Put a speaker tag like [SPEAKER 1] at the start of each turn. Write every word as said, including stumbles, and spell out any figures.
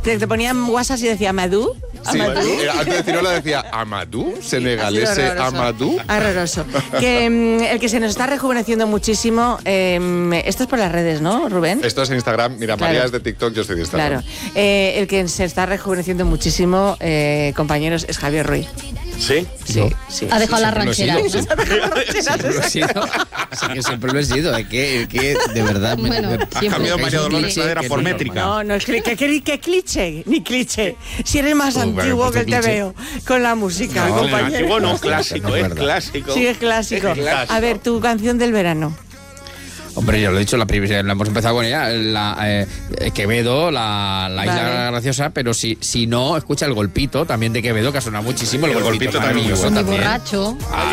[SPEAKER 1] te, te ponían WhatsApp y decía Amadou.
[SPEAKER 2] Sí,
[SPEAKER 1] Amadou.
[SPEAKER 2] eh, antes de Cirola decía Amadou, senegalese Amadou.
[SPEAKER 1] Horroroso. Que um, el que se nos está rejuveneciendo muchísimo, eh, esto es por las redes, ¿no, Rubén?
[SPEAKER 2] Esto es Instagram. Mira,
[SPEAKER 1] Claro.
[SPEAKER 2] María es de TikTok, yo soy de Instagram.
[SPEAKER 1] Claro. Eh, el que se está rejuveneciendo muchísimo, eh, compañeros, es Javier Ruiz.
[SPEAKER 3] ¿Sí?
[SPEAKER 1] Sí,
[SPEAKER 4] No.
[SPEAKER 1] sí.
[SPEAKER 4] Ha dejado
[SPEAKER 1] sí,
[SPEAKER 4] la
[SPEAKER 1] sí.
[SPEAKER 4] ranchera.
[SPEAKER 5] Siempre lo he sido. Sí, que siempre lo he sido. Es que, es que de verdad. me-
[SPEAKER 4] Bueno,
[SPEAKER 5] me-
[SPEAKER 4] siempre.
[SPEAKER 3] Has cambiado
[SPEAKER 5] es
[SPEAKER 3] María
[SPEAKER 5] un
[SPEAKER 3] Dolores
[SPEAKER 5] cliché
[SPEAKER 3] Pradera
[SPEAKER 5] que
[SPEAKER 3] por
[SPEAKER 5] no es
[SPEAKER 3] métrica.
[SPEAKER 5] normal.
[SPEAKER 1] No, no es que, que, que, que cliché, ni cliché. Si eres más
[SPEAKER 5] Oh, bueno,
[SPEAKER 1] antiguo
[SPEAKER 5] pues
[SPEAKER 1] que te
[SPEAKER 5] cliché.
[SPEAKER 1] veo con la música,
[SPEAKER 5] No,
[SPEAKER 1] compañero.
[SPEAKER 3] Antiguo no,
[SPEAKER 5] No,
[SPEAKER 3] clásico,
[SPEAKER 5] no es
[SPEAKER 3] es
[SPEAKER 5] verdad.
[SPEAKER 3] clásico.
[SPEAKER 1] Sí, es clásico.
[SPEAKER 3] Es clásico.
[SPEAKER 1] A ver, tu canción del verano.
[SPEAKER 5] Hombre, ya lo he dicho, la primera, la hemos empezado con ella, la, eh, Quevedo, la, la Isla
[SPEAKER 1] Vale.
[SPEAKER 5] Graciosa, pero si, si no, escucha El Golpito, también de Quevedo, que ha sonado muchísimo. El,
[SPEAKER 3] El
[SPEAKER 5] Golpito,
[SPEAKER 3] Golpito también
[SPEAKER 5] maravilloso
[SPEAKER 4] Muy
[SPEAKER 5] también.
[SPEAKER 4] borracho.
[SPEAKER 5] Ah,